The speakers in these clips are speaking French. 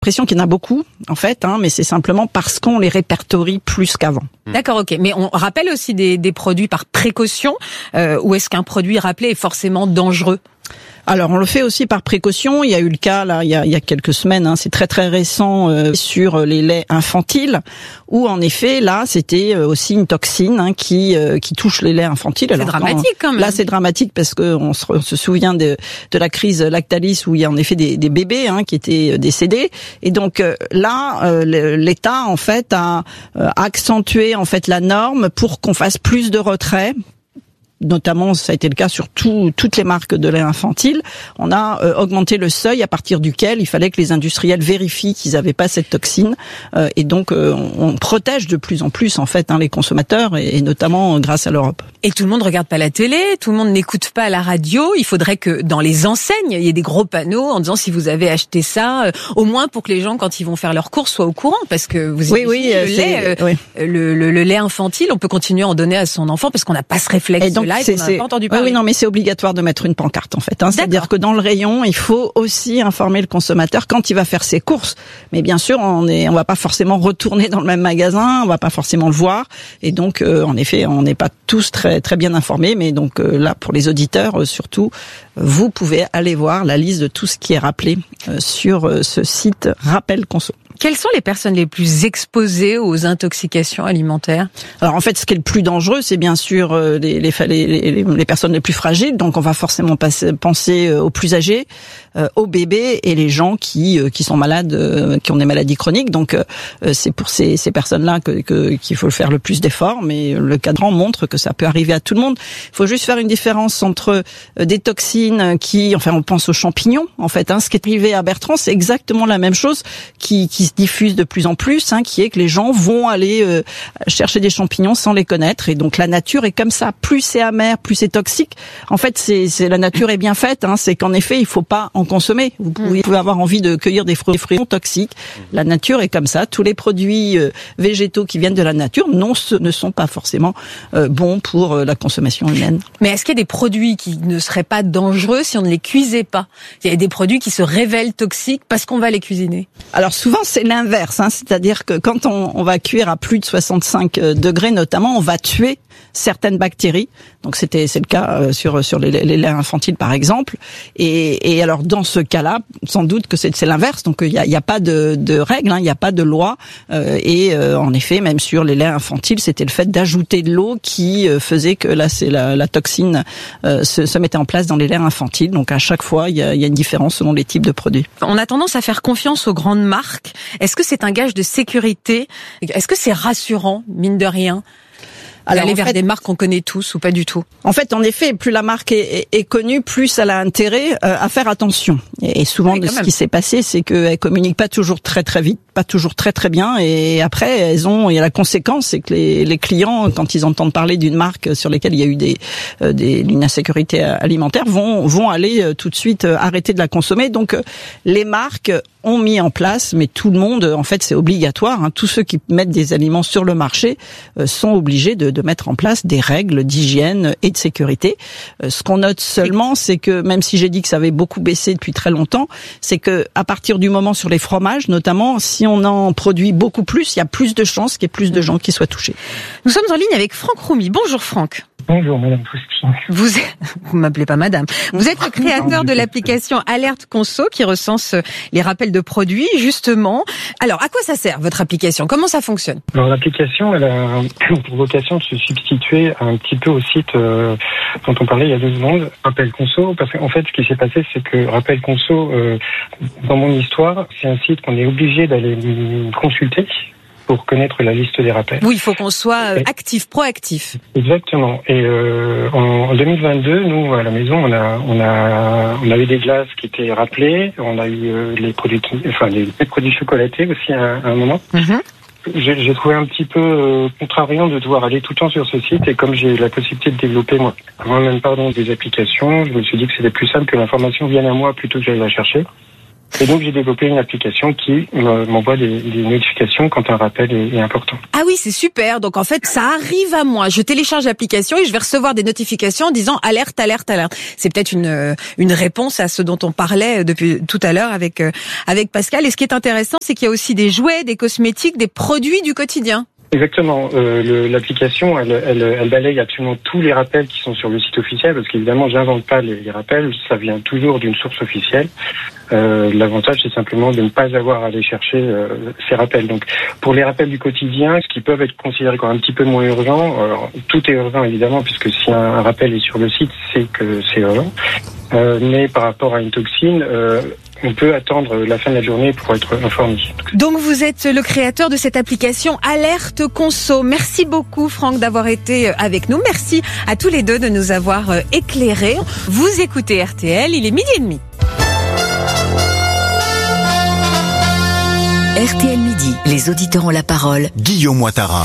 l'impression qu'il y en a beaucoup, en fait, mais c'est simplement parce qu'on les répertorie plus qu'avant. D'accord, ok. Mais on rappelle aussi des produits par précaution, ou est-ce qu'un produit rappelé est forcément dangereux ? Alors, on le fait aussi par précaution. Il y a eu le cas, là, il y a quelques semaines, c'est très très récent, sur les laits infantiles, où en effet, là, c'était aussi une toxine qui touche les laits infantiles. C'est dramatique quand même. Là, c'est dramatique parce que on se souvient de la crise Lactalis où il y a en effet des bébés qui étaient décédés. Et donc là, l'État en fait a accentué en fait la norme pour qu'on fasse plus de retraits. Notamment, ça a été le cas sur toutes les marques de lait infantile. On a augmenté le seuil à partir duquel il fallait que les industriels vérifient qu'ils n'avaient pas cette toxine. Et donc, on protège de plus en plus en fait les consommateurs, et notamment grâce à l'Europe. Et tout le monde regarde pas la télé, tout le monde n'écoute pas la radio. Il faudrait que dans les enseignes, il y ait des gros panneaux en disant si vous avez acheté ça, au moins pour que les gens, quand ils vont faire leurs courses, soient au courant. Parce que vous imaginez, le lait infantile, on peut continuer à en donner à son enfant parce qu'on n'a pas ce réflexe-là. C'est pas entendu parler. Oui, non, mais c'est obligatoire de mettre une pancarte en fait. C'est-à-dire que dans le rayon, il faut aussi informer le consommateur quand il va faire ses courses. Mais bien sûr, on va pas forcément retourner dans le même magasin, on va pas forcément le voir, et donc en effet, on n'est pas tous très très bien informés. Mais donc là, pour les auditeurs surtout, vous pouvez aller voir la liste de tout ce qui est rappelé sur ce site Rappel Conso. Quelles sont les personnes les plus exposées aux intoxications alimentaires ? Alors en fait, ce qui est le plus dangereux, c'est bien sûr les personnes les plus fragiles. Donc on va forcément penser aux plus âgés, aux bébés et les gens qui sont malades, qui ont des maladies chroniques. Donc c'est pour ces personnes-là qu'il faut faire le plus d'efforts. Mais le cadran montre que ça peut arriver à tout le monde. Il faut juste faire une différence entre des toxines on pense aux champignons. En fait, ce qui est arrivé à Bertrand, c'est exactement la même chose qui se diffuse de plus en plus, qui est que les gens vont aller chercher des champignons sans les connaître, et donc la nature est comme ça. Plus c'est amer, plus c'est toxique. En fait, la nature est bien faite. C'est qu'en effet, il faut pas en consommer. Vous pouvez avoir envie de cueillir des fruits toxiques. La nature est comme ça. Tous les produits végétaux qui viennent de la nature ne sont pas forcément bons pour la consommation humaine. Mais est-ce qu'il y a des produits qui ne seraient pas dangereux si on ne les cuisait pas ? Il y a des produits qui se révèlent toxiques parce qu'on va les cuisiner. Alors souvent, c'est l'inverse, c'est-à-dire que quand on va cuire à plus de 65 degrés notamment, on va tuer certaines bactéries. Donc c'est le cas sur les laits infantiles par exemple. Et alors dans ce cas-là, sans doute que c'est l'inverse. Donc il y a pas de règles, il y a pas de loi. Et en effet, même sur les laits infantiles, c'était le fait d'ajouter de l'eau qui faisait que là c'est la toxine se mettait en place dans les laits infantiles. Donc à chaque fois, il y a une différence selon les types de produits. On a tendance à faire confiance aux grandes marques. Est-ce que c'est un gage de sécurité ? Est-ce que c'est rassurant, mine de rien ? Aller vers des marques qu'on connaît tous ou pas du tout? En fait, en effet, plus la marque est connue, plus elle a intérêt à faire attention. Et souvent, ce qui s'est passé, c'est qu'elle communique pas toujours très très vite, pas toujours très très bien. Et après, il y a la conséquence, c'est que les clients, quand ils entendent parler d'une marque sur laquelle il y a eu une insécurité alimentaire, vont aller tout de suite arrêter de la consommer. Donc, les marques ont mis en place, mais tout le monde, en fait, c'est obligatoire. Tous ceux qui mettent des aliments sur le marché sont obligés de mettre en place des règles d'hygiène et de sécurité. Ce qu'on note seulement, c'est que même si j'ai dit que ça avait beaucoup baissé depuis très longtemps, c'est que à partir du moment sur les fromages, notamment, si on en produit beaucoup plus, il y a plus de chances qu'il y ait plus de gens qui soient touchés. Nous sommes en ligne avec Franck Roumy. Bonjour Franck. Bonjour Madame Faustine. Vous m'appelez pas Madame. Vous êtes le créateur de l'application Alerte Conso qui recense les rappels de produits, justement. Alors, à quoi ça sert votre application? Comment ça fonctionne? Alors l'application, elle a pour vocation de se substituer un petit peu au site dont on parlait il y a 2 secondes, Rappel Conso, parce qu'en fait, ce qui s'est passé, c'est que Rappel Conso, dans mon histoire, c'est un site qu'on est obligé d'aller consulter pour connaître la liste des rappels. Oui, il faut qu'on soit actif, proactif. Exactement. Et en 2022, nous à la maison, on a eu des glaces qui étaient rappelées, on a eu les produits chocolatés aussi à un moment. Mm-hmm. J'ai trouvé un petit peu contrariant de devoir aller tout le temps sur ce site, et comme j'ai la possibilité de développer moi-même des applications, je me suis dit que c'était plus simple que l'information vienne à moi plutôt que j'aille la chercher. Et donc j'ai développé une application qui m'envoie des notifications quand un rappel est important. Ah oui, c'est super. Donc en fait, ça arrive à moi. Je télécharge l'application et je vais recevoir des notifications en disant alerte, alerte, alerte. C'est peut-être une réponse à ce dont on parlait depuis tout à l'heure avec Pascal. Et ce qui est intéressant, c'est qu'il y a aussi des jouets, des cosmétiques, des produits du quotidien. Exactement. L'application, elle balaye absolument tous les rappels qui sont sur le site officiel, parce qu'évidemment, j'invente pas les rappels, ça vient toujours d'une source officielle. L'avantage, c'est simplement de ne pas avoir à aller chercher ces rappels. Donc, pour les rappels du quotidien, ce qui peuvent être considérés comme un petit peu moins urgents, tout est urgent évidemment, puisque si un rappel est sur le site, c'est que c'est urgent. Mais par rapport à une toxine, on peut attendre la fin de la journée pour être informé. Donc vous êtes le créateur de cette application Alerte Conso. Merci beaucoup Franck d'avoir été avec nous. Merci à tous les deux de nous avoir éclairés. Vous écoutez RTL, il est 12h30. RTL Midi, les auditeurs ont la parole. Guillaume Ouattara.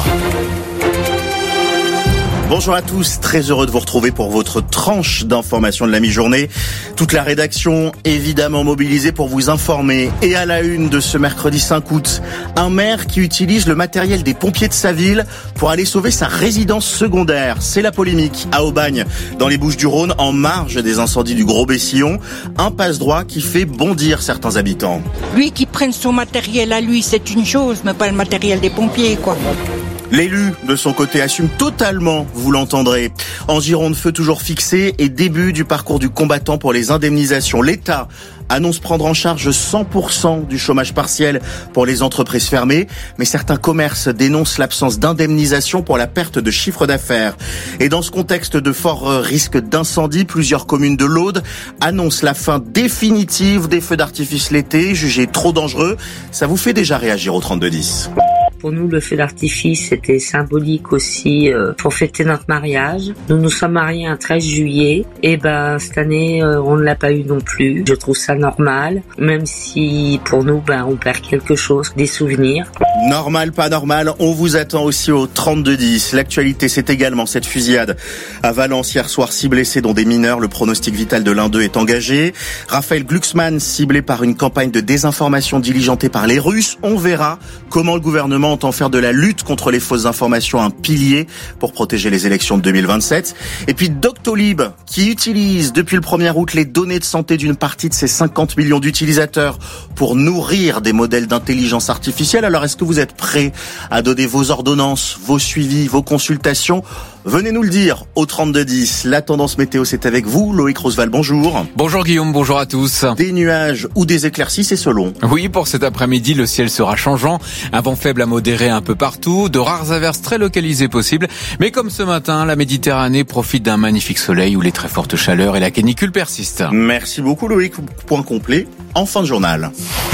Bonjour à tous, très heureux de vous retrouver pour votre tranche d'information de la mi-journée. Toute la rédaction évidemment mobilisée pour vous informer. Et à la une de ce mercredi 5 août, un maire qui utilise le matériel des pompiers de sa ville pour aller sauver sa résidence secondaire. C'est la polémique à Aubagne, dans les Bouches-du-Rhône, en marge des incendies du Gros-Bessillon. Un passe-droit qui fait bondir certains habitants. Lui qui prenne son matériel à lui, c'est une chose, mais pas le matériel des pompiers, quoi. L'élu, de son côté, assume totalement, vous l'entendrez. En Gironde, feu toujours fixé et début du parcours du combattant pour les indemnisations. L'État annonce prendre en charge 100% du chômage partiel pour les entreprises fermées, mais certains commerces dénoncent l'absence d'indemnisation pour la perte de chiffre d'affaires. Et dans ce contexte de fort risque d'incendie, plusieurs communes de l'Aude annoncent la fin définitive des feux d'artifice l'été, jugés trop dangereux. Ça vous fait déjà réagir au 3210. Pour nous, le feu d'artifice, c'était symbolique aussi pour fêter notre mariage. Nous nous sommes mariés un 13 juillet. Et cette année, on ne l'a pas eu non plus. Je trouve ça normal, même si pour nous, on perd quelque chose, des souvenirs. Normal, pas normal, on vous attend aussi au 3210. L'actualité, c'est également cette fusillade à Valence hier soir, 6 blessés dont des mineurs. Le pronostic vital de l'un d'eux est engagé. Raphaël Glucksmann, ciblé par une campagne de désinformation diligentée par les Russes. On verra comment le gouvernement entend faire de la lutte contre les fausses informations un pilier pour protéger les élections de 2027. Et puis Doctolib, qui utilise depuis le 1er août les données de santé d'une partie de ses 50 millions d'utilisateurs pour nourrir des modèles d'intelligence artificielle. Alors est-ce que vous êtes prêts à donner vos ordonnances, vos suivis, vos consultations ? Venez nous le dire au 3210. La tendance météo, c'est avec vous. Loïc Roosevelt, bonjour. Bonjour Guillaume, bonjour à tous. Des nuages ou des éclaircies, c'est selon. Oui, pour cet après-midi, le ciel sera changeant. Un vent faible à modéré un peu partout. De rares averses très localisées possibles. Mais comme ce matin, la Méditerranée profite d'un magnifique soleil où les très fortes chaleurs et la canicule persistent. Merci beaucoup Loïc. Point complet en fin de journal.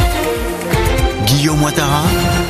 Guillaume Ouattara.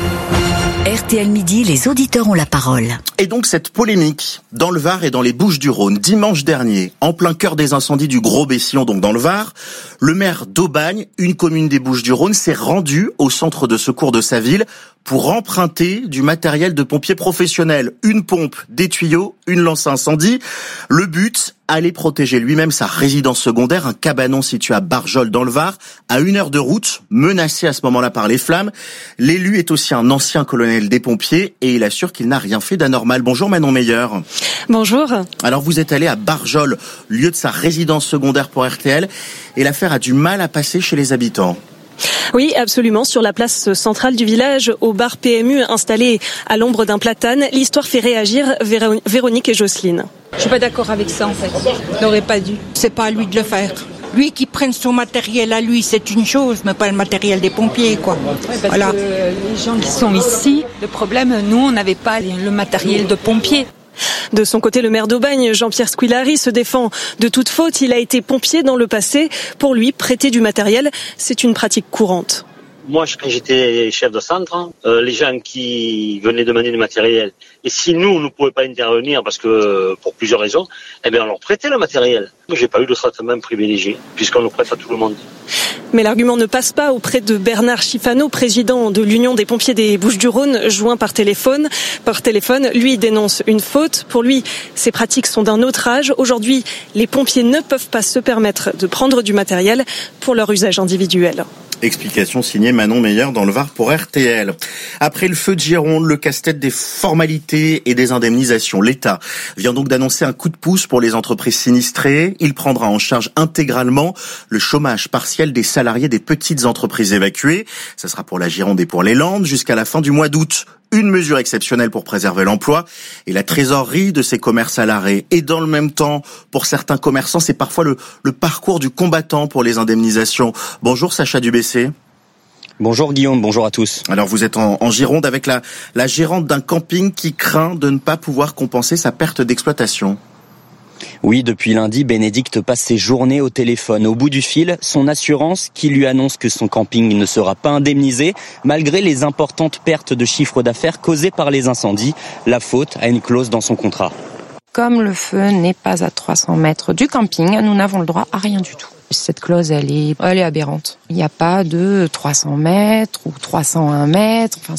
RTL Midi, les auditeurs ont la parole. Et donc cette polémique dans le Var et dans les Bouches-du-Rhône, dimanche dernier, en plein cœur des incendies du Gros-Bessillon, donc dans le Var, le maire d'Aubagne, une commune des Bouches-du-Rhône, s'est rendu au centre de secours de sa ville pour emprunter du matériel de pompiers professionnels. Une pompe, des tuyaux, une lance à incendie. Le but, aller protéger lui-même sa résidence secondaire, un cabanon situé à Barjol dans le Var, à 1 heure de route, menacé à ce moment-là par les flammes. L'élu est aussi un ancien colonel des pompiers et il assure qu'il n'a rien fait d'anormal. Bonjour Manon Meyer. Bonjour. Alors vous êtes allé à Barjol, lieu de sa résidence secondaire pour RTL, et l'affaire a du mal à passer chez les habitants. Oui, absolument. Sur la place centrale du village, au bar PMU installé à l'ombre d'un platane, l'histoire fait réagir Véronique et Jocelyne. Je suis pas d'accord avec ça, en fait. Il n'aurait pas dû. C'est pas à lui de le faire. Lui qui prenne son matériel à lui, c'est une chose, mais pas le matériel des pompiers, quoi. Ouais, parce que les gens qui sont ici, le problème, nous, on n'avait pas le matériel de pompiers. De son côté, le maire d'Aubagne, Jean-Pierre Squillari, se défend de toute faute. Il a été pompier dans le passé. Pour lui, prêter du matériel, c'est une pratique courante. Moi, quand j'étais chef de centre, les gens qui venaient demander du matériel, et si nous ne pouvions pas intervenir parce que pour plusieurs raisons, on leur prêtait le matériel. Moi, j'ai pas eu de traitement privilégié puisqu'on le prête à tout le monde. Mais l'argument ne passe pas auprès de Bernard Chifano, président de l'Union des pompiers des Bouches-du-Rhône, joint par téléphone. Lui dénonce une faute. Pour lui, ces pratiques sont d'un autre âge. Aujourd'hui, les pompiers ne peuvent pas se permettre de prendre du matériel pour leur usage individuel. Explication signée Manon Meyer dans le Var pour RTL. Après le feu de Gironde, le casse-tête des formalités et des indemnisations. L'État vient donc d'annoncer un coup de pouce pour les entreprises sinistrées. Il prendra en charge intégralement le chômage partiel des salariés des petites entreprises évacuées. Ça sera pour la Gironde et pour les Landes jusqu'à la fin du mois d'août. Une mesure exceptionnelle pour préserver l'emploi et la trésorerie de ces commerces à l'arrêt. Et dans le même temps, pour certains commerçants, c'est parfois le parcours du combattant pour les indemnisations. Bonjour Sacha Dubessé. Bonjour Guillaume, bonjour à tous. Alors vous êtes en Gironde avec la gérante d'un camping qui craint de ne pas pouvoir compenser sa perte d'exploitation. Oui, depuis lundi, Bénédicte passe ses journées au téléphone. Au bout du fil, son assurance qui lui annonce que son camping ne sera pas indemnisé, malgré les importantes pertes de chiffre d'affaires causées par les incendies. La faute a une clause dans son contrat. Comme le feu n'est pas à 300 mètres du camping, nous n'avons le droit à rien du tout. Cette clause, elle est aberrante. Il n'y a pas de 300 mètres ou 301 mètres. Enfin,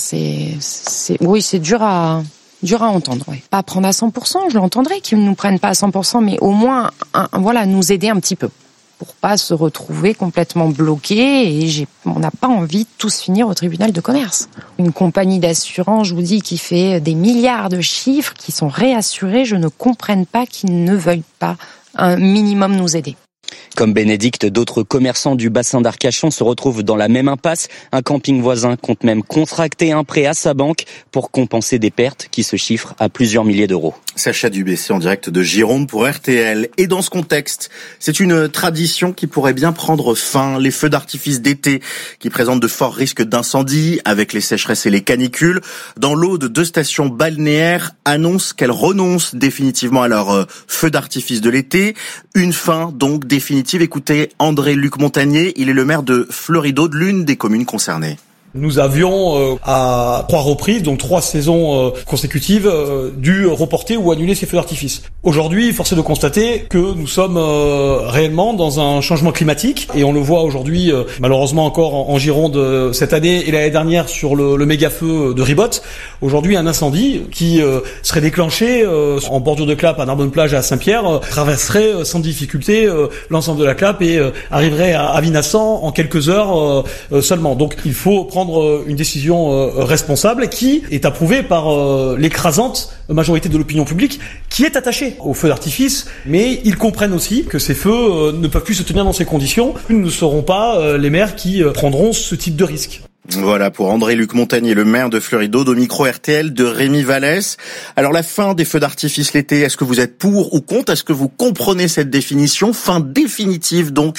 c'est dur à entendre, ouais. Pas prendre à 100%, je l'entendrai qu'ils ne nous prennent pas à 100%, mais au moins, nous aider un petit peu pour pas se retrouver complètement bloqués et on n'a pas envie de tous finir au tribunal de commerce. Une compagnie d'assurance, je vous dis, qui fait des milliards de chiffres, qui sont réassurés, je ne comprenne pas qu'ils ne veuillent pas un minimum nous aider. Comme Bénédicte, d'autres commerçants du bassin d'Arcachon se retrouvent dans la même impasse. Un camping voisin compte même contracter un prêt à sa banque pour compenser des pertes qui se chiffrent à plusieurs milliers d'euros. Sacha Dubessé en direct de Gironde pour RTL. Et dans ce contexte, c'est une tradition qui pourrait bien prendre fin. Les feux d'artifice d'été qui présentent de forts risques d'incendie avec les sécheresses et les canicules. Dans l'Aude, 2 stations balnéaires annoncent qu'elles renoncent définitivement à leurs feux d'artifice de l'été. Une fin donc définitive. Écoutez André-Luc Montagnier, il est le maire de Fleury-d'Aude, l'une des communes concernées. Nous avions à 3 reprises, donc 3 saisons consécutives, dû reporter ou annuler ces feux d'artifice. Aujourd'hui, force est de constater que nous sommes réellement dans un changement climatique et on le voit aujourd'hui malheureusement encore en Gironde cette année et l'année dernière sur le méga feu de Ribot. Aujourd'hui, un incendie qui serait déclenché en bordure de Clappe à Narbonne-Plage à Saint-Pierre traverserait sans difficulté l'ensemble de la Clappe et arriverait à Vinassan en quelques heures seulement. Donc il faut prendre une décision responsable qui est approuvée par l'écrasante majorité de l'opinion publique qui est attachée aux feux d'artifice, mais ils comprennent aussi que ces feux ne peuvent plus se tenir dans ces conditions. Nous ne serons pas les maires qui prendront ce type de risque. Voilà pour André-Luc Montagnier, le maire de Fleury-d'Aude, au micro RTL de Rémi Vallès. Alors la fin des feux d'artifice l'été, est-ce que vous êtes pour ou contre? Est-ce que vous comprenez cette définition? Fin définitive donc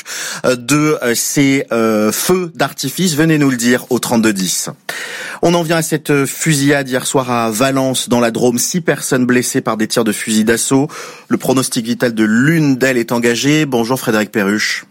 de ces feux d'artifice. Venez nous le dire au 3210. On en vient à cette fusillade hier soir à Valence dans la Drôme. 6 personnes blessées par des tirs de fusil d'assaut. Le pronostic vital de l'une d'elles est engagé. Bonjour Frédéric Perruche.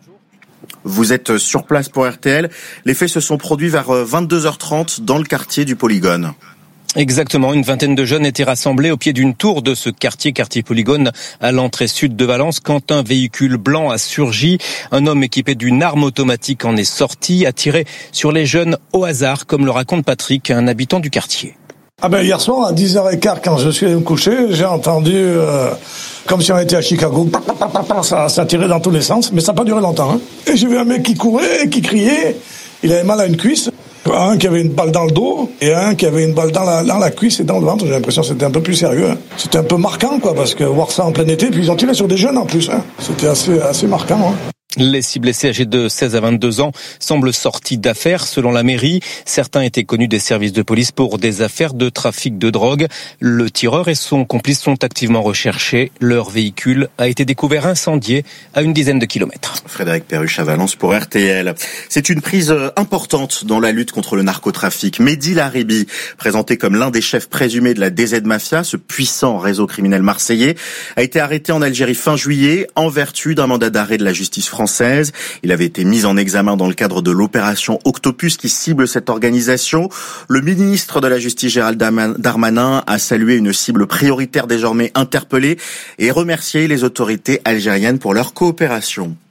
Vous êtes sur place pour RTL. Les faits se sont produits vers 22h30 dans le quartier du Polygone. Exactement, une vingtaine de jeunes étaient rassemblés au pied d'une tour de ce quartier Polygone à l'entrée sud de Valence quand un véhicule blanc a surgi. Un homme équipé d'une arme automatique en est sorti, a tiré sur les jeunes au hasard, comme le raconte Patrick, un habitant du quartier. Hier soir, à 10h15, quand je suis allé me coucher, j'ai entendu, comme si on était à Chicago, ça tirait dans tous les sens, mais ça n'a pas duré longtemps. Hein. Et j'ai vu un mec qui courait et qui criait, il avait mal à une cuisse, un qui avait une balle dans le dos, et un qui avait une balle dans la cuisse et dans le ventre. J'ai l'impression que c'était un peu plus sérieux. Hein. C'était un peu marquant, parce que voir ça en plein été, puis ils ont tiré sur des jeunes en plus. Hein. C'était assez marquant. Hein. Les 6 blessés âgés de 16 à 22 ans semblent sortis d'affaires selon la mairie. Certains étaient connus des services de police pour des affaires de trafic de drogue. Le tireur et son complice sont activement recherchés. Leur véhicule a été découvert incendié à une dizaine de kilomètres. Frédéric Perruche à Valence pour RTL. C'est une prise importante dans la lutte contre le narcotrafic. Mehdi Laribi, présenté comme l'un des chefs présumés de la DZ Mafia, ce puissant réseau criminel marseillais, a été arrêté en Algérie fin juillet en vertu d'un mandat d'arrêt de la justice française. Il avait été mis en examen dans le cadre de l'opération Octopus qui cible cette organisation. Le ministre de la Justice Gérald Darmanin a salué une cible prioritaire désormais interpellée et remercié les autorités algériennes pour leur coopération.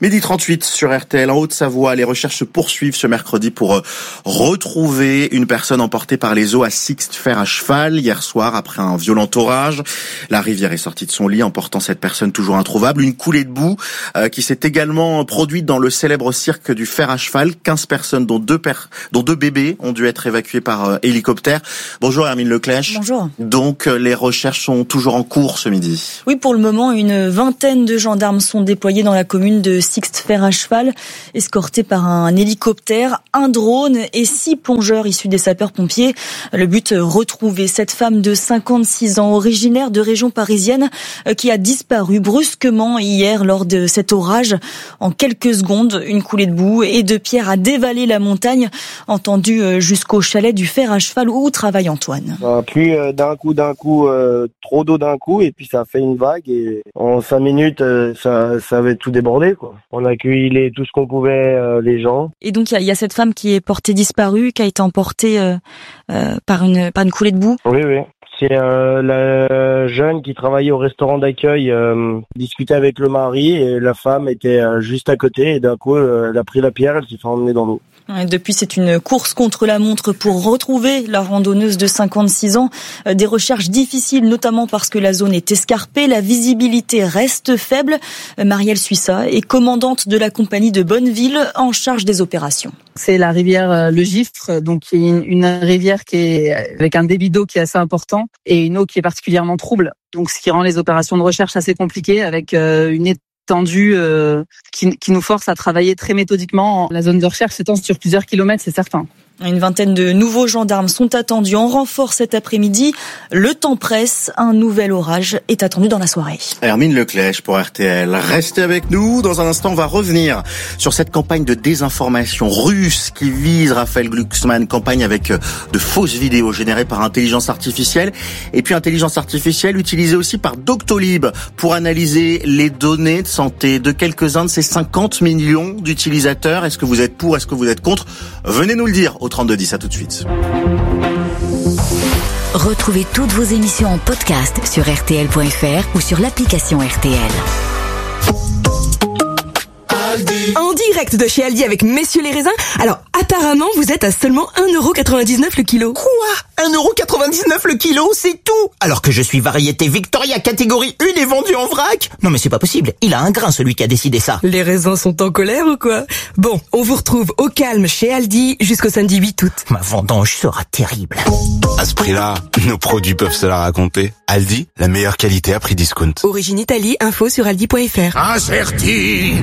12h38 sur RTL en Haute-Savoie. Les recherches se poursuivent ce mercredi pour retrouver une personne emportée par les eaux à Sixte-Fer à cheval hier soir après un violent orage. La rivière est sortie de son lit emportant cette personne toujours introuvable. Une coulée de boue qui s'est également produite dans le célèbre cirque du fer à cheval. 15 personnes dont deux bébés ont dû être évacués par hélicoptère. Bonjour Hermine Leclèche. Bonjour. Donc les recherches sont toujours en cours ce midi. Oui, pour le moment, une vingtaine de gendarmes sont déployés dans la commune de Sixte-Fer à cheval, escortés par un hélicoptère, un drone et 6 plongeurs issus des sapeurs-pompiers. Le but, retrouver cette femme de 56 ans, originaire de région parisienne, qui a disparu brusquement hier lors de cet orage. En quelques secondes, une coulée de boue et de pierres a dévalé la montagne, entendue jusqu'au chalet du fer à cheval où travaille Antoine. Ça a plu d'un coup, trop d'eau d'un coup, et puis ça a fait une vague, et en 5 minutes, ça avait tout débordé, quoi. On a accueilli tout ce qu'on pouvait, les gens. Et donc, il y a cette femme qui est portée disparue, qui a été emportée par une coulée de boue. Oui. C'est la jeune qui travaillait au restaurant d'accueil discutait avec le mari, et la femme était juste à côté, et d'un coup, elle a pris la pierre, elle s'est fait emmener dans l'eau. Depuis, c'est une course contre la montre pour retrouver la randonneuse de 56 ans. Des recherches difficiles, notamment parce que la zone est escarpée, la visibilité reste faible. Marielle Suissa est commandante de la compagnie de Bonneville en charge des opérations. C'est la rivière Le Giffre, donc qui est une rivière qui est avec un débit d'eau qui est assez important et une eau qui est particulièrement trouble. Donc, ce qui rend les opérations de recherche assez compliquées avec une étendue qui nous force à travailler très méthodiquement. La zone de recherche s'étend sur plusieurs kilomètres, c'est certain. Une vingtaine de nouveaux gendarmes sont attendus en renfort cet après-midi. Le temps presse, un nouvel orage est attendu dans la soirée. Hermine Leclèche pour RTL. Restez avec nous. Dans un instant, on va revenir sur cette campagne de désinformation russe qui vise Raphaël Glucksmann. Campagne avec de fausses vidéos générées par intelligence artificielle. Et puis intelligence artificielle utilisée aussi par Doctolib pour analyser les données de santé de quelques-uns de ces 50 millions d'utilisateurs. Est-ce que vous êtes pour? Est-ce que vous êtes contre? Venez nous le dire au 3210, à tout de suite. Retrouvez toutes vos émissions en podcast sur rtl.fr ou sur l'application RTL. En direct de chez Aldi avec Messieurs les raisins. Alors, apparemment, vous êtes à seulement 1,99€ le kilo. Quoi ? 1,99€ le kilo, c'est tout ? Alors que je suis variété Victoria catégorie 1 et vendu en vrac ? Non mais c'est pas possible, il a un grain celui qui a décidé ça. Les raisins sont en colère ou quoi ? Bon, on vous retrouve au calme chez Aldi jusqu'au samedi 8 août. Ma vendange sera terrible. À ce prix-là, nos produits peuvent se la raconter. Aldi, la meilleure qualité à prix discount. Origine Italie, info sur aldi.fr. Incerti.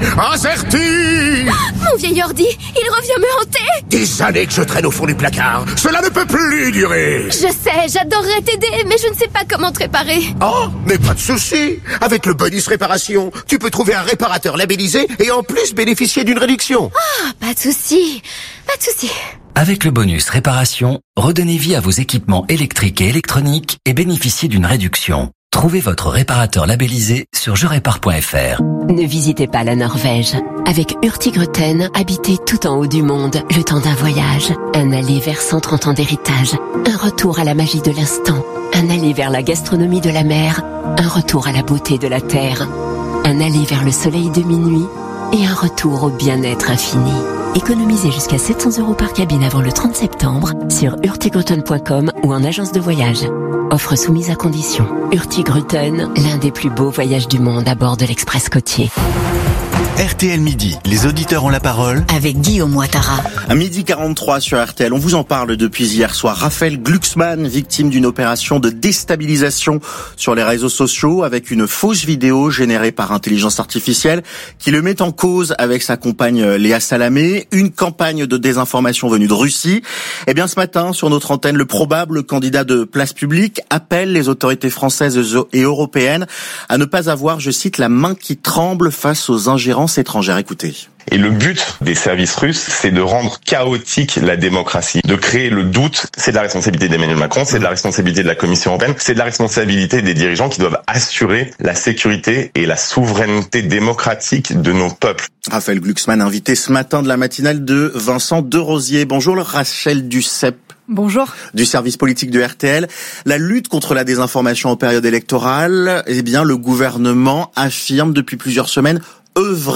Mon vieil ordi, il revient me hanter. Des années que je traîne au fond du placard. Cela ne peut plus durer. Je sais, j'adorerais t'aider, mais je ne sais pas comment te réparer. Oh, mais pas de souci. Avec le bonus réparation, tu peux trouver un réparateur labellisé et en plus bénéficier d'une réduction. Ah, pas de souci. Avec le bonus réparation, redonnez vie à vos équipements électriques et électroniques et bénéficiez d'une réduction. Trouvez votre réparateur labellisé sur jerépare.fr. Ne visitez pas la Norvège. Avec Hurtigruten, habitez tout en haut du monde, le temps d'un voyage. Un aller vers 130 ans d'héritage. Un retour à la magie de l'instant. Un aller vers la gastronomie de la mer. Un retour à la beauté de la terre. Un aller vers le soleil de minuit. Et un retour au bien-être infini. Économisez jusqu'à 700€ par cabine avant le 30 septembre sur hurtigruten.com ou en agence de voyage. Offre soumise à condition. Hurtigruten, l'un des plus beaux voyages du monde à bord de l'Express côtier. RTL Midi, les auditeurs ont la parole. Avec Guillaume Ouattara. À 12h43 sur RTL, on vous en parle depuis hier soir. Raphaël Glucksmann, victime d'une opération de déstabilisation sur les réseaux sociaux avec une fausse vidéo générée par intelligence artificielle qui le met en cause avec sa compagne Léa Salamé. Une campagne de désinformation venue de Russie. Eh bien, ce matin, sur notre antenne, le probable candidat de Place Publique appelle les autorités françaises et européennes à ne pas avoir, je cite, la main qui tremble face aux ingérences étrangères. Écoutez. Et le but des services russes, c'est de rendre chaotique la démocratie, de créer le doute. C'est de la responsabilité d'Emmanuel Macron, c'est de la responsabilité de la Commission européenne, c'est de la responsabilité des dirigeants qui doivent assurer la sécurité et la souveraineté démocratique de nos peuples. Raphaël Glucksmann, invité ce matin de la matinale de Vincent Derosier. Bonjour Rachel Duceppe. Bonjour. Du service politique de RTL. La lutte contre la désinformation en période électorale, eh bien, le gouvernement affirme depuis plusieurs semaines œuvrer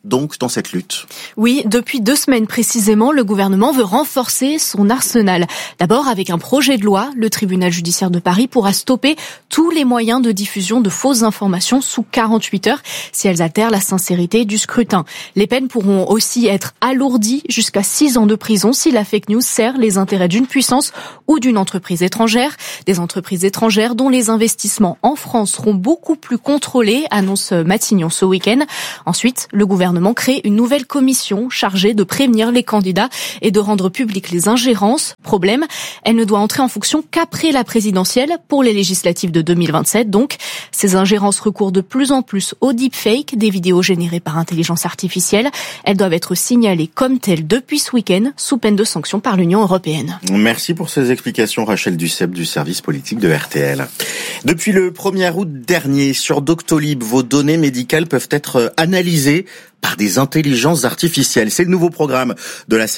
donc dans cette lutte. Oui, depuis 2 semaines précisément, le gouvernement veut renforcer son arsenal. D'abord, avec un projet de loi, le tribunal judiciaire de Paris pourra stopper tous les moyens de diffusion de fausses informations sous 48 heures si elles altèrent la sincérité du scrutin. Les peines pourront aussi être alourdies jusqu'à 6 ans de prison si la fake news sert les intérêts d'une puissance ou d'une entreprise étrangère. Des entreprises étrangères dont les investissements en France seront beaucoup plus contrôlés, annonce Matignon ce week-end. Ensuite, le gouvernement crée une nouvelle commission chargée de prévenir les candidats et de rendre publiques les ingérences. Problème, elle ne doit entrer en fonction qu'après la présidentielle pour les législatives de 2027. Donc, ces ingérences recourent de plus en plus au deepfake, des vidéos générées par intelligence artificielle. Elles doivent être signalées comme telles depuis ce week-end, sous peine de sanctions par l'Union européenne. Merci pour ces explications, Rachel Duceppe du service politique de RTL. Depuis le 1er août dernier, sur Doctolib, vos données médicales peuvent être analysées par des intelligences artificielles. C'est le nouveau programme de la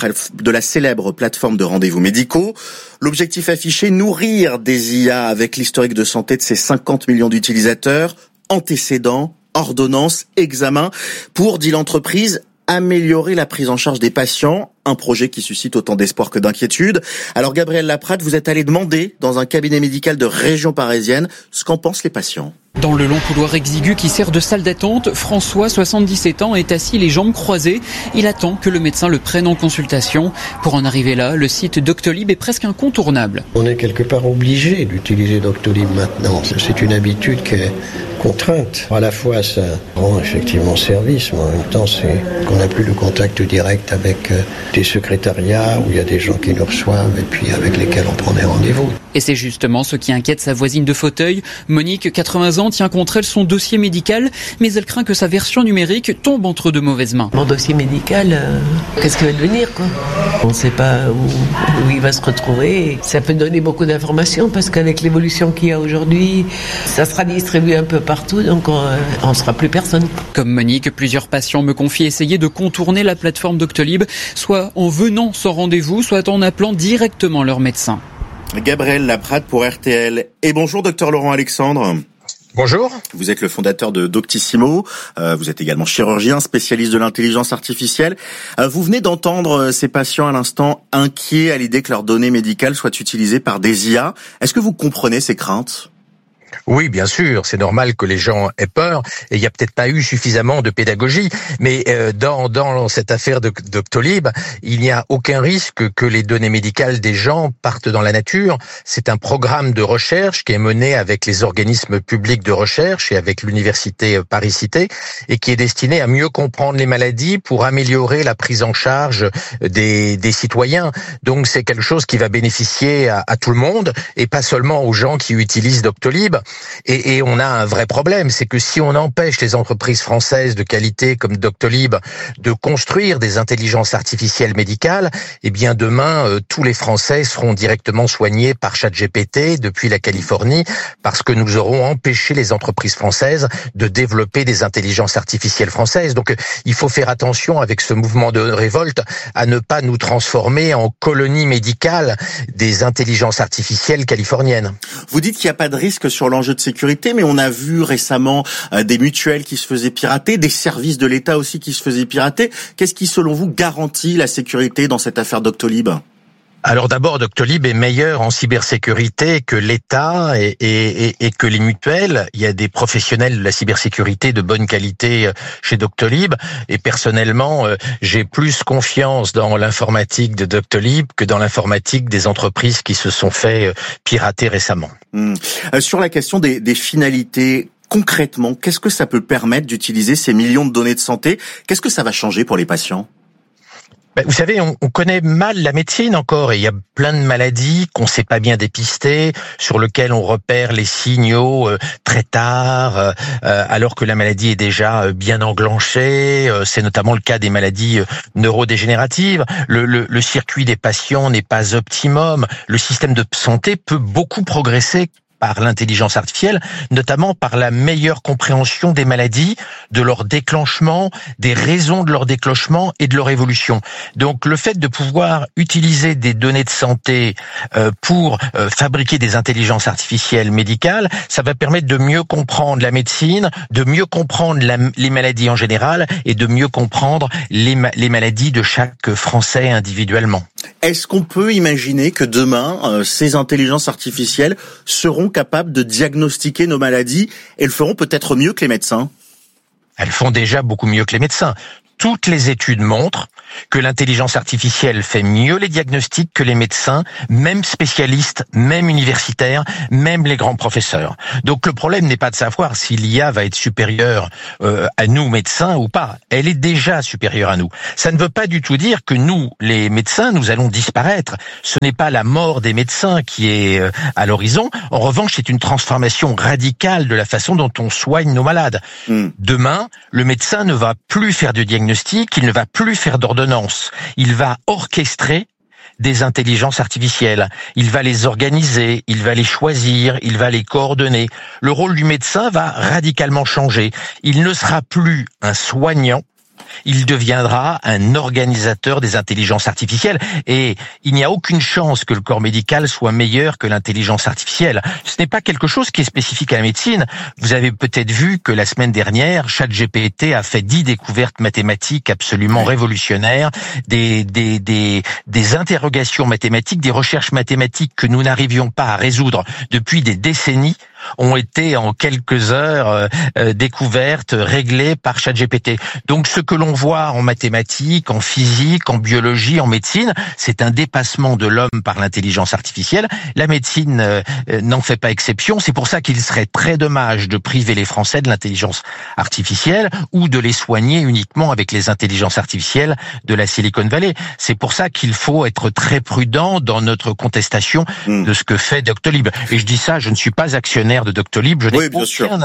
célèbre plateforme de rendez-vous médicaux. L'objectif affiché, nourrir des IA avec l'historique de santé de ces 50 millions d'utilisateurs, antécédents, ordonnances, examens, pour, dit l'entreprise, améliorer la prise en charge des patients, un projet qui suscite autant d'espoir que d'inquiétude. Alors Gabriel Laprade, vous êtes allé demander dans un cabinet médical de région parisienne ce qu'en pensent les patients. Dans le long couloir exigu qui sert de salle d'attente, François, 77 ans, est assis les jambes croisées. Il attend que le médecin le prenne en consultation. Pour en arriver là, le site Doctolib est presque incontournable. On est quelque part obligé d'utiliser Doctolib maintenant. C'est une habitude qui est contrainte. À la fois, ça rend effectivement service, mais en même temps, c'est qu'on n'a plus le contact direct avec des secrétariats où il y a des gens qui nous reçoivent et puis avec lesquels on prend des rendez-vous. Et c'est justement ce qui inquiète sa voisine de fauteuil. Monique, 80 ans, tient contre elle son dossier médical, mais elle craint que sa version numérique tombe entre de mauvaises mains. Mon dossier médical, qu'est-ce qu'il va devenir, quoi ? On ne sait pas où il va se retrouver. Ça peut donner beaucoup d'informations parce qu'avec l'évolution qu'il y a aujourd'hui, ça sera distribué un peu partout, donc on ne sera plus personne. Comme Monique, plusieurs patients me confient essayer de contourner la plateforme Doctolib, soit en venant sans rendez-vous, soit en appelant directement leur médecin. Gabriel Laprade pour RTL. Et bonjour, docteur Laurent Alexandre. Bonjour. Vous êtes le fondateur de Doctissimo. Vous êtes également chirurgien, spécialiste de l'intelligence artificielle. Vous venez d'entendre ces patients à l'instant inquiets à l'idée que leurs données médicales soient utilisées par des IA. Est-ce que vous comprenez ces craintes ? Oui, bien sûr, c'est normal que les gens aient peur et il n'y a peut-être pas eu suffisamment de pédagogie, mais dans cette affaire de Doctolib, il n'y a aucun risque que les données médicales des gens partent dans la nature. C'est un programme de recherche qui est mené avec les organismes publics de recherche et avec l'université Paris-Cité et qui est destiné à mieux comprendre les maladies pour améliorer la prise en charge des citoyens. Donc c'est quelque chose qui va bénéficier à tout le monde et pas seulement aux gens qui utilisent Doctolib. Et on a un vrai problème, c'est que si on empêche les entreprises françaises de qualité comme Doctolib de construire des intelligences artificielles médicales, eh bien demain, tous les Français seront directement soignés par ChatGPT depuis la Californie parce que nous aurons empêché les entreprises françaises de développer des intelligences artificielles françaises. Donc il faut faire attention avec ce mouvement de révolte à ne pas nous transformer en colonie médicale des intelligences artificielles californiennes. Vous dites qu'il n'y a pas de risque sur l'enjeu de sécurité, mais on a vu récemment des mutuelles qui se faisaient pirater, des services de l'État aussi qui se faisaient pirater. Qu'est-ce qui, selon vous, garantit la sécurité dans cette affaire Doctolib ? Alors d'abord, Doctolib est meilleur en cybersécurité que l'État et que les mutuelles. Il y a des professionnels de la cybersécurité de bonne qualité chez Doctolib. Et personnellement, j'ai plus confiance dans l'informatique de Doctolib que dans l'informatique des entreprises qui se sont fait pirater récemment. Sur la question des finalités, concrètement, qu'est-ce que ça peut permettre d'utiliser ces millions de données de santé ? Qu'est-ce que ça va changer pour les patients ? Vous savez, on connaît mal la médecine encore et il y a plein de maladies qu'on ne sait pas bien dépister, sur lesquelles on repère les signaux très tard, alors que la maladie est déjà bien enclenchée. C'est notamment le cas des maladies neurodégénératives. Le circuit des patients n'est pas optimum. Le système de santé peut beaucoup progresser par l'intelligence artificielle, notamment par la meilleure compréhension des maladies, de leur déclenchement, des raisons de leur déclenchement et de leur évolution. Donc le fait de pouvoir utiliser des données de santé pour fabriquer des intelligences artificielles médicales, ça va permettre de mieux comprendre la médecine, de mieux comprendre les maladies en général et de mieux comprendre les maladies de chaque Français individuellement. Est-ce qu'on peut imaginer que demain, ces intelligences artificielles seront capables de diagnostiquer nos maladies et le feront peut-être mieux que les médecins ? Elles font déjà beaucoup mieux que les médecins. Toutes les études montrent que l'intelligence artificielle fait mieux les diagnostics que les médecins, même spécialistes, même universitaires, même les grands professeurs. Donc le problème n'est pas de savoir si l'IA va être supérieure à nous médecins ou pas. Elle est déjà supérieure à nous. Ça ne veut pas du tout dire que nous, les médecins, nous allons disparaître. Ce n'est pas la mort des médecins qui est à l'horizon. En revanche, c'est une transformation radicale de la façon dont on soigne nos malades. Demain, le médecin ne va plus faire de diagnostic, il ne va plus faire d'ordonnance. Il va orchestrer des intelligences artificielles. Il va les organiser, il va les choisir, il va les coordonner. Le rôle du médecin va radicalement changer. Il ne sera plus un soignant, il deviendra un organisateur des intelligences artificielles et il n'y a aucune chance que le corps médical soit meilleur que l'intelligence artificielle. Ce n'est pas quelque chose qui est spécifique à la médecine. Vous avez peut-être vu que la semaine dernière, ChatGPT a fait 10 découvertes mathématiques absolument révolutionnaires, des interrogations mathématiques, des recherches mathématiques que nous n'arrivions pas à résoudre depuis des décennies ont été en quelques heures découvertes, réglées par ChatGPT. Donc ce que l'on voit en mathématiques, en physique, en biologie, en médecine, c'est un dépassement de l'homme par l'intelligence artificielle. La médecine n'en fait pas exception. C'est pour ça qu'il serait très dommage de priver les Français de l'intelligence artificielle ou de les soigner uniquement avec les intelligences artificielles de la Silicon Valley. C'est pour ça qu'il faut être très prudent dans notre contestation de ce que fait Doctolib. Et je dis ça, je ne suis pas actionnaire de Doctolib, je n'ai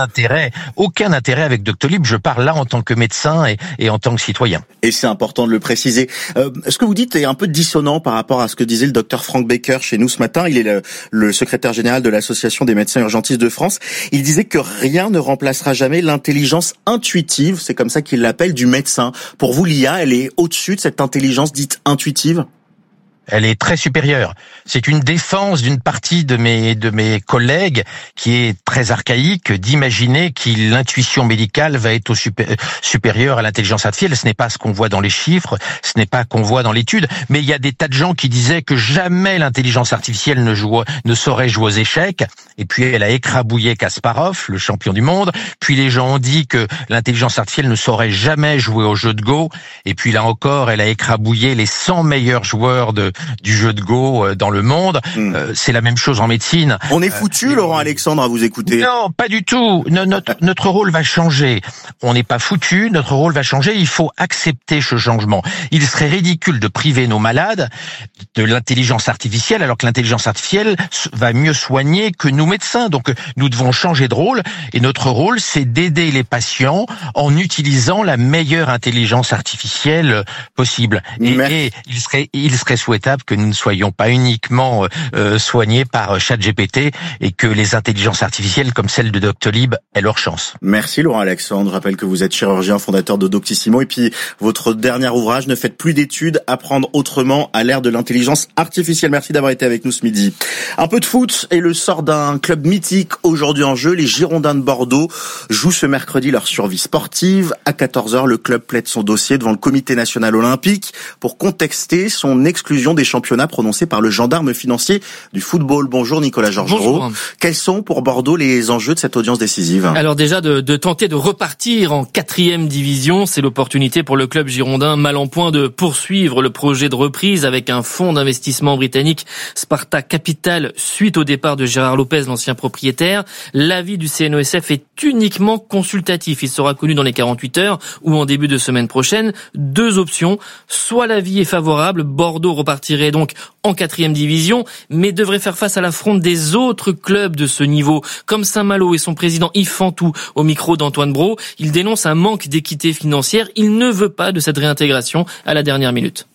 aucun intérêt avec Doctolib, je parle là en tant que médecin et en tant que citoyen. Et c'est important de le préciser. Ce que vous dites est un peu dissonant par rapport à ce que disait le docteur Frank Baker chez nous ce matin. Il est le secrétaire général de l'Association des médecins urgentistes de France. Il disait que rien ne remplacera jamais l'intelligence intuitive, c'est comme ça qu'il l'appelle, du médecin. Pour vous, l'IA, elle est au-dessus de cette intelligence dite intuitive ? Elle est très supérieure. C'est une défense d'une partie de mes collègues qui est très archaïque d'imaginer que l'intuition médicale va être supérieure à l'intelligence artificielle. Ce n'est pas ce qu'on voit dans les chiffres, ce n'est pas qu'on voit dans l'étude. Mais il y a des tas de gens qui disaient que jamais l'intelligence artificielle ne saurait jouer aux échecs. Et puis elle a écrabouillé Kasparov, le champion du monde. Puis les gens ont dit que l'intelligence artificielle ne saurait jamais jouer au jeu de Go. Et puis là encore, elle a écrabouillé les 100 meilleurs joueurs du jeu de Go dans le monde. C'est la même chose en médecine. On est foutu, Laurent Alexandre, à vous écouter. Non, pas du tout. Notre rôle va changer. On n'est pas foutu, notre rôle va changer. Il faut accepter ce changement. Il serait ridicule de priver nos malades de l'intelligence artificielle, alors que l'intelligence artificielle va mieux soigner que nous médecins. Donc nous devons changer de rôle. Et notre rôle, c'est d'aider les patients en utilisant la meilleure intelligence artificielle possible. Et il serait souhaitable que nous ne soyons pas uniquement soignés par ChatGPT et que les intelligences artificielles comme celle de Doctolib aient leur chance. Merci Laurent Alexandre. Je rappelle que vous êtes chirurgien, fondateur de Doctissimo, et puis votre dernier ouvrage, Ne faites plus d'études, apprendre autrement à l'ère de l'intelligence artificielle. Merci d'avoir été avec nous ce midi. Un peu de foot et le sort d'un club mythique aujourd'hui en jeu. Les Girondins de Bordeaux jouent ce mercredi leur survie sportive. À 14h, le club plaide son dossier devant le Comité national olympique pour contester son exclusion des championnats prononcés par le gendarme financier du football. Bonjour Nicolas Georgerot. Quels sont pour Bordeaux les enjeux de cette audience décisive ? Alors déjà de tenter de repartir en 4e division, c'est l'opportunité pour le club girondin mal en point de poursuivre le projet de reprise avec un fonds d'investissement britannique Sparta Capital suite au départ de Gérard Lopez, l'ancien propriétaire. L'avis du CNOSF est uniquement consultatif. Il sera connu dans les 48 heures ou en début de semaine prochaine. 2 options. Soit l'avis est favorable, Bordeaux repartirait donc en 4e division, mais devrait faire face à l'affront des autres clubs de ce niveau, comme Saint-Malo et son président Yves Fantou au micro d'Antoine Brault. Il dénonce un manque d'équité financière. Il ne veut pas de cette réintégration à la dernière minute.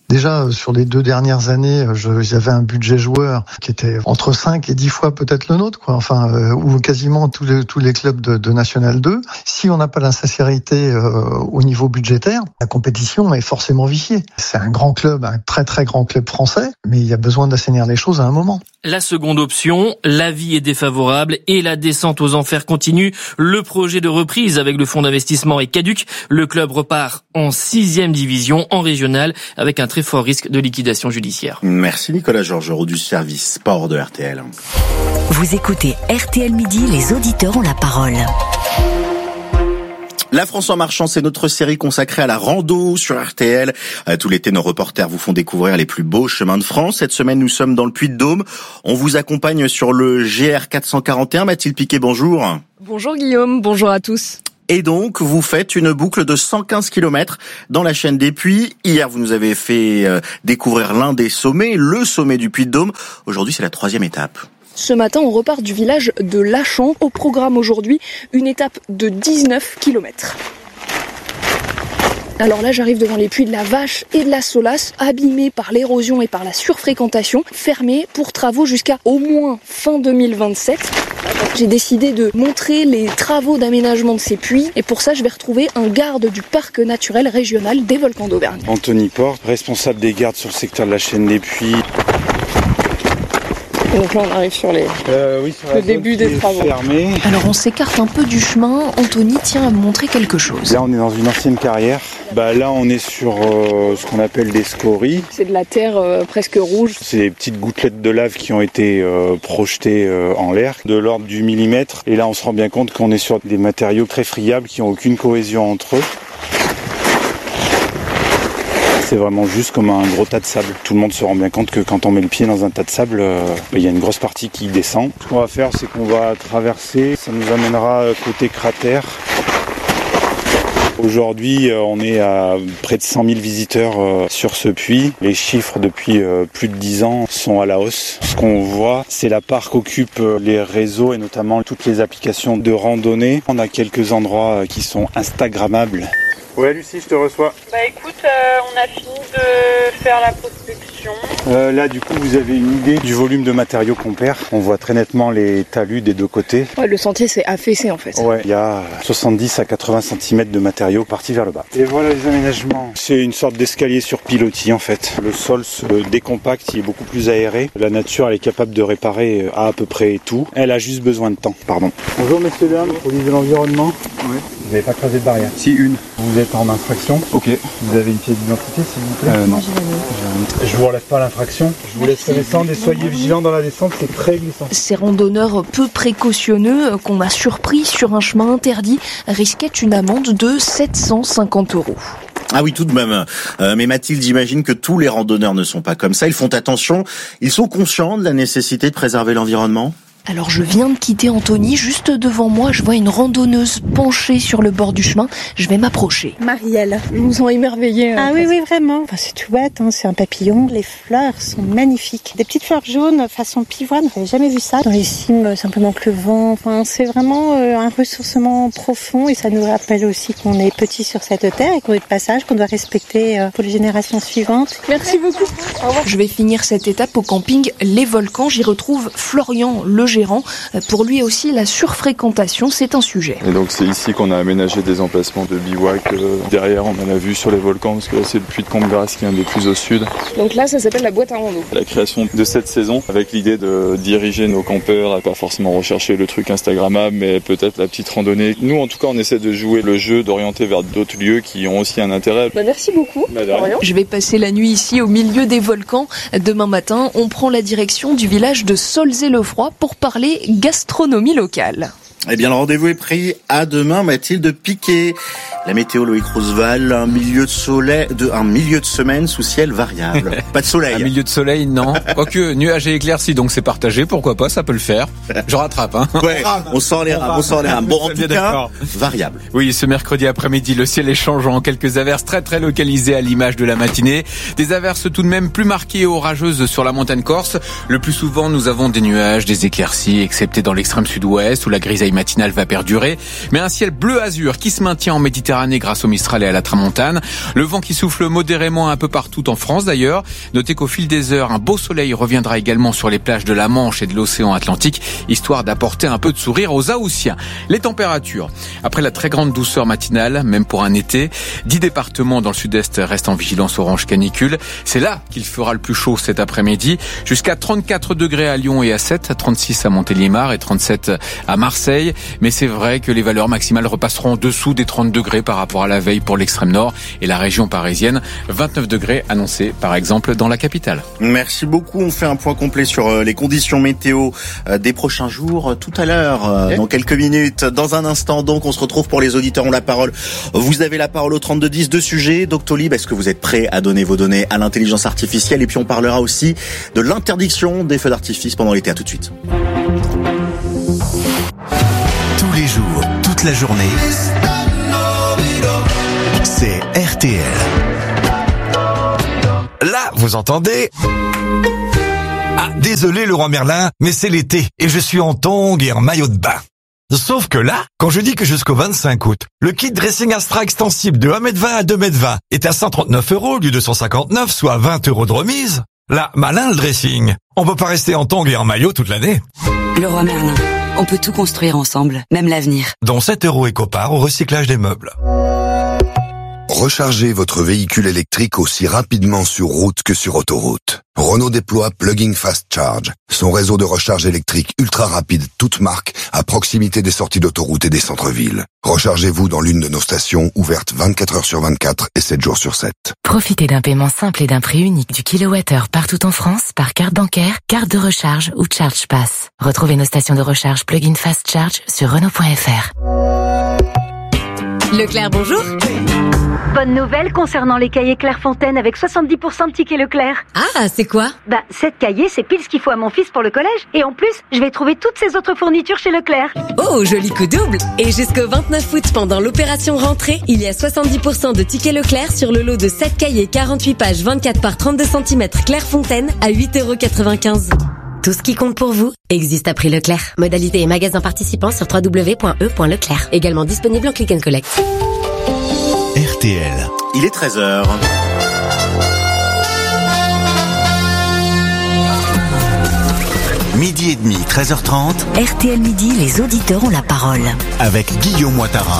Déjà, sur les 2 dernières années, j'avais un budget joueur qui était entre 5 et 10 fois peut-être le nôtre, quoi. Enfin, ou quasiment tous les clubs de National 2. Si on n'a pas la sincérité au niveau budgétaire, la compétition est forcément viciée. C'est un grand club, un très très grand club français, mais il y a besoin d'assainir les choses à un moment. La seconde option, l'avis est défavorable et la descente aux enfers continue. Le projet de reprise avec le fonds d'investissement est caduc. Le club repart en 6e division, en régionale, avec un très fort risque de liquidation judiciaire. Merci Nicolas Georgerot du service sport de RTL. Vous écoutez RTL Midi, les auditeurs ont la parole. La France en marchant, c'est notre série consacrée à la rando sur RTL. Tout l'été, nos reporters vous font découvrir les plus beaux chemins de France. Cette semaine, nous sommes dans le Puy-de-Dôme. On vous accompagne sur le GR 441. Mathilde Piquet, bonjour. Bonjour Guillaume, bonjour à tous. Et donc, vous faites une boucle de 115 km dans la chaîne des Puys. Hier, vous nous avez fait découvrir l'un des sommets, le sommet du Puy-de-Dôme. Aujourd'hui, c'est la 3e étape. Ce matin, on repart du village de Lachamp. Au programme aujourd'hui, une étape de 19 km. Alors là, j'arrive devant les puits de la Vache et de la Solace, abîmés par l'érosion et par la surfréquentation, fermés pour travaux jusqu'à au moins fin 2027. J'ai décidé de montrer les travaux d'aménagement de ces puits et pour ça, je vais retrouver un garde du parc naturel régional des volcans d'Auvergne. Anthony Porte, responsable des gardes sur le secteur de la chaîne des puits. Donc là, on arrive sur le début des travaux. Fermé. Alors, on s'écarte un peu du chemin. Anthony tient à me montrer quelque chose. Là, on est dans une ancienne carrière. Là, on est sur ce qu'on appelle des scories. C'est de la terre presque rouge. C'est des petites gouttelettes de lave qui ont été projetées en l'air, de l'ordre du millimètre. Et là, on se rend bien compte qu'on est sur des matériaux très friables qui n'ont aucune cohésion entre eux. C'est vraiment juste comme un gros tas de sable. Tout le monde se rend bien compte que quand on met le pied dans un tas de sable, il y a une grosse partie qui descend. Ce qu'on va faire, c'est qu'on va traverser. Ça nous amènera côté cratère. Aujourd'hui, on est à près de 100 000 visiteurs sur ce puits. Les chiffres depuis plus de 10 ans sont à la hausse. Ce qu'on voit, c'est la part qu'occupent les réseaux et notamment toutes les applications de randonnée. On a quelques endroits qui sont instagrammables. Ouais Lucie, je te reçois. Écoute, on a fini de faire la prospection. Là du coup vous avez une idée du volume de matériaux qu'on perd. On voit très nettement les talus des deux côtés. Ouais, le sentier s'est affaissé en fait. Ouais, il y a 70 à 80 cm de matériaux partis vers le bas. Et voilà les aménagements. C'est une sorte d'escalier sur pilotis en fait. Le sol se décompacte, il est beaucoup plus aéré. La nature elle est capable de réparer à peu près tout. Elle a juste besoin de temps. Pardon. Bonjour messieurs dames, police de l'environnement. Oui. Vous n'avez pas creusé de barrière? Si, une. Vous êtes en infraction. Ok. Vous avez une pièce d'identité s'il vous plaît? Non. Je vous relève pas l'infraction. Je vous laisse descendre et soyez vigilants dans la descente, c'est très glissant. Ces randonneurs peu précautionneux qu'on a surpris sur un chemin interdit risquaient une amende de 750 €. Ah oui, tout de même. Mais Mathilde, j'imagine que tous les randonneurs ne sont pas comme ça. Ils font attention. Ils sont conscients de la nécessité de préserver l'environnement. Alors je viens de quitter Anthony, juste devant moi je vois une randonneuse penchée sur le bord du chemin, je vais m'approcher. Marielle. Je vous sens émerveillée. Ah oui, vraiment. Enfin, c'est tout bête, c'est un papillon. Les fleurs sont magnifiques. Des petites fleurs jaunes façon pivoine, j'avais jamais vu ça. Dans les cimes, simplement que le vent, enfin, c'est vraiment un ressourcement profond et ça nous rappelle aussi qu'on est petit sur cette terre et qu'on est de passage, qu'on doit respecter pour les générations suivantes. Merci beaucoup. Au revoir. Je vais finir cette étape au camping Les Volcans, j'y retrouve Florian, le gérant. Pour lui aussi, la surfréquentation, c'est un sujet. Et donc c'est ici qu'on a aménagé des emplacements de bivouac. Derrière, on en a vu sur les volcans, parce que là c'est le puits de Combe-Grasse qui est un des plus au sud. Donc là, ça s'appelle la boîte à rando. La création de cette saison, avec l'idée de diriger nos campeurs à pas forcément rechercher le truc instagrammable, mais peut-être la petite randonnée. Nous, en tout cas, on essaie de jouer le jeu, d'orienter vers d'autres lieux qui ont aussi un intérêt. Merci beaucoup. Je vais passer la nuit ici au milieu des volcans. Demain matin, on prend la direction du village de Solzay-le-Froid pour parler gastronomie locale. Eh bien, le rendez-vous est pris. À demain, Mathilde Piquet. La météo, Loïc Roosevelt, un milieu de semaine sous ciel variable. Pas de soleil. Un milieu de soleil, non. Quoique, nuages et éclaircies, donc c'est partagé, pourquoi pas, ça peut le faire. Je rattrape, hein. Ouais, on sent les rames, Bon, en tout cas, variable. Oui, ce mercredi après-midi, le ciel est changeant. Quelques averses très très localisées à l'image de la matinée. Des averses tout de même plus marquées et orageuses sur la montagne corse. Le plus souvent, nous avons des nuages, des éclaircies, excepté dans l'extrême sud-ouest où la grisaille grisaille matinale va perdurer, mais un ciel bleu azur qui se maintient en Méditerranée grâce au Mistral et à la Tramontane. Le vent qui souffle modérément un peu partout en France d'ailleurs. Notez qu'au fil des heures, un beau soleil reviendra également sur les plages de la Manche et de l'océan Atlantique, histoire d'apporter un peu de sourire aux Haussiens. Les températures. Après la très grande douceur matinale, même pour un été, 10 départements dans le sud-est restent en vigilance orange canicule. C'est là qu'il fera le plus chaud cet après-midi. Jusqu'à 34 degrés à Lyon et à 7, 36 à Montélimar et 37 à Marseille. Mais c'est vrai que les valeurs maximales repasseront en dessous des 30 degrés par rapport à la veille pour l'extrême nord et la région parisienne. 29 degrés annoncés par exemple dans la capitale. Merci beaucoup. On fait un point complet sur les conditions météo des prochains jours tout à l'heure, dans quelques minutes. Dans un instant donc, on se retrouve pour les auditeurs ont la parole. Vous avez la parole au 3210, 2 sujets. Doctolib, est-ce que vous êtes prêt à donner vos données à l'intelligence artificielle? Et puis on parlera aussi de l'interdiction des feux d'artifice pendant l'été. À tout de suite. Tous les jours, toute la journée, c'est RTL. Là, vous entendez? Ah, désolé Leroy Merlin, mais c'est l'été et je suis en tongs et en maillot de bain. Sauf que là, quand je dis que jusqu'au 25 août, le kit dressing Astra extensible de 1m20 à 2m20 est à 139 € au lieu de 159, soit 20 € de remise, là, malin le dressing. On peut pas rester en tongs et en maillot toute l'année. Leroy Merlin, on peut tout construire ensemble, même l'avenir. Dont 7 € éco-part au recyclage des meubles. Rechargez votre véhicule électrique aussi rapidement sur route que sur autoroute. Renault déploie Plug-in Fast Charge, son réseau de recharge électrique ultra rapide toute marque à proximité des sorties d'autoroute et des centres-villes. Rechargez-vous dans l'une de nos stations ouvertes 24 heures sur 24 et 7 jours sur 7. Profitez d'un paiement simple et d'un prix unique du kilowattheure partout en France par carte bancaire, carte de recharge ou Charge Pass. Retrouvez nos stations de recharge Plug-in Fast Charge sur Renault.fr. Leclerc, bonjour. Bonne nouvelle concernant les cahiers Clairefontaine avec 70% de tickets Leclerc. Ah, c'est quoi? Cette cahier, c'est pile ce qu'il faut à mon fils pour le collège. Et en plus, je vais trouver toutes ces autres fournitures chez Leclerc. Oh, joli coup double. Et jusqu'au 29 août, pendant l'opération rentrée, il y a 70% de tickets Leclerc sur le lot de 7 cahiers 48 pages 24 par 32 cm Clairefontaine à 8,95 €. Tout ce qui compte pour vous existe à prix Leclerc. Modalité et magasins participants sur www.e.leclerc. Également disponible en click and collect. RTL. Il est 13h. Midi et demi, 13h30. RTL Midi, les auditeurs ont la parole. Avec Guillaume Ouattara.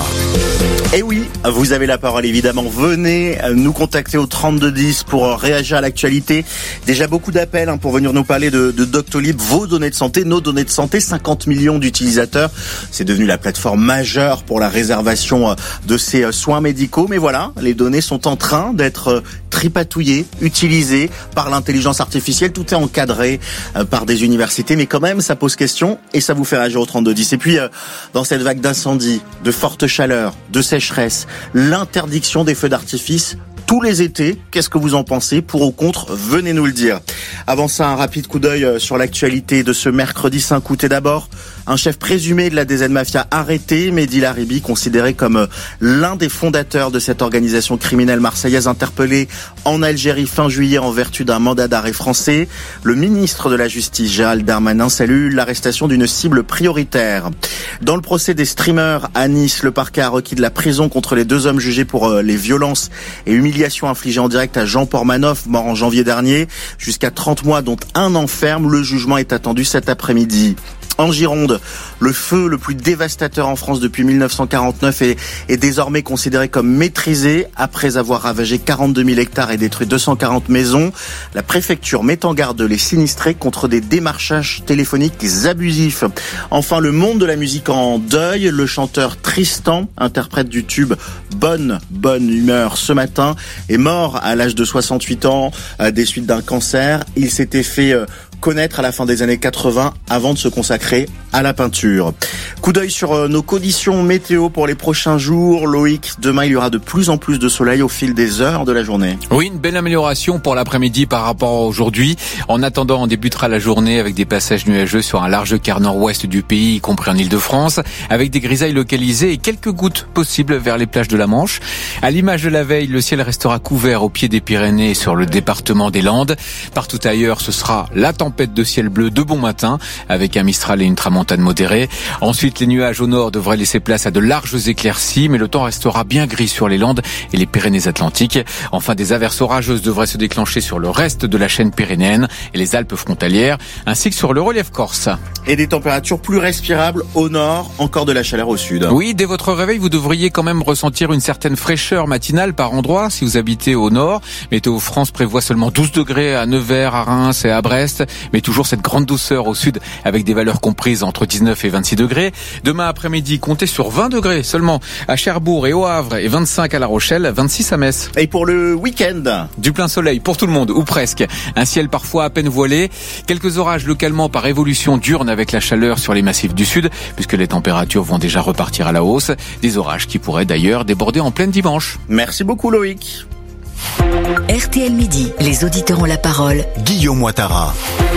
Et oui, vous avez la parole évidemment. Venez nous contacter au 3210 pour réagir à l'actualité. Déjà beaucoup d'appels pour venir nous parler de Doctolib, vos données de santé, nos données de santé. 50 millions d'utilisateurs. C'est devenu la plateforme majeure pour la réservation de ces soins médicaux. Mais voilà, les données sont en train d'être tripatouillées, utilisées par l'intelligence artificielle. Tout est encadré par des universités. Mais quand même, ça pose question et ça vous fait réagir au 3210. Et puis, dans cette vague d'incendie, de forte chaleur, de sécheresse, l'interdiction des feux d'artifice tous les étés, qu'est-ce que vous en pensez? Pour ou contre, venez nous le dire. Avant ça, un rapide coup d'œil sur l'actualité de ce mercredi 5 août. Et d'abord, un chef présumé de la DZ Mafia arrêté, Mehdi Laribi, considéré comme l'un des fondateurs de cette organisation criminelle marseillaise, interpellé en Algérie fin juillet en vertu d'un mandat d'arrêt français. Le ministre de la Justice, Gérald Darmanin, salue l'arrestation d'une cible prioritaire. Dans le procès des streamers à Nice, le parquet a requis de la prison contre les 2 hommes jugés pour les violences et humiliations infligées en direct à Jean Pormanoff, mort en janvier dernier. Jusqu'à 30 mois, dont 1 an ferme. Le jugement est attendu cet après-midi. En Gironde, le feu le plus dévastateur en France depuis 1949 est désormais considéré comme maîtrisé après avoir ravagé 42 000 hectares et détruit 240 maisons. La préfecture met en garde les sinistrés contre des démarchages téléphoniques abusifs. Enfin, le monde de la musique en deuil. Le chanteur Tristan, interprète du tube Bonne humeur ce matin, est mort à l'âge de 68 ans des suites d'un cancer. Il s'était fait connaître à la fin des années 80 avant de se consacrer à la peinture. Coup d'œil sur nos conditions météo pour les prochains jours. Loïc, demain il y aura de plus en plus de soleil au fil des heures de la journée. Oui, une belle amélioration pour l'après-midi par rapport à aujourd'hui. En attendant, on débutera la journée avec des passages nuageux sur un large quart nord-ouest du pays, y compris en Ile-de-France, avec des grisailles localisées et quelques gouttes possibles vers les plages de la Manche. À l'image de la veille, le ciel restera couvert au pied des Pyrénées et sur le département des Landes. Partout ailleurs, ce sera la température tempête de ciel bleu de bon matin, avec un Mistral et une tramontane modérée. Ensuite, les nuages au nord devraient laisser place à de larges éclaircies, mais le temps restera bien gris sur les Landes et les Pyrénées-Atlantiques. Enfin, des averses orageuses devraient se déclencher sur le reste de la chaîne pyrénéenne et les Alpes frontalières, ainsi que sur le relief corse. Et des températures plus respirables au nord, encore de la chaleur au sud. Oui, dès votre réveil, vous devriez quand même ressentir une certaine fraîcheur matinale par endroit si vous habitez au nord. Météo France prévoit seulement 12 degrés à Nevers, à Reims et à Brest, mais toujours cette grande douceur au sud avec des valeurs comprises entre 19 et 26 degrés. Demain après-midi, comptez sur 20 degrés seulement à Cherbourg et au Havre et 25 à La Rochelle, 26 à Metz. Et pour le week-end, du plein soleil pour tout le monde, ou presque. Un ciel parfois à peine voilé. Quelques orages localement par évolution diurne avec la chaleur sur les massifs du sud, puisque les températures vont déjà repartir à la hausse. Des orages qui pourraient d'ailleurs déborder en plein dimanche. Merci beaucoup Loïc. RTL Midi, les auditeurs ont la parole. Guillaume Ouattara.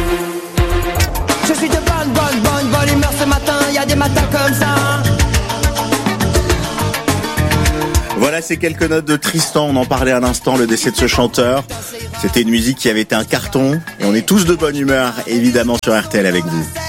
Je suis de bonne humeur ce matin, il y a des matins comme ça. Voilà ces quelques notes de Tristan, on en parlait à l'instant, le décès de ce chanteur. C'était une musique qui avait été un carton et on est tous de bonne humeur évidemment sur RTL avec vous.